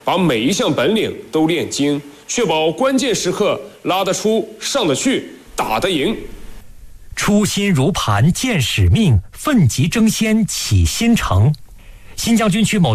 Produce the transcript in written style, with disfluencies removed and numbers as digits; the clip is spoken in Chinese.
把每一项本领都练精，确保关键时刻拉得出、上得去、打得赢。 初心如磐，见使命，奋楫争先，启新城。新疆军区某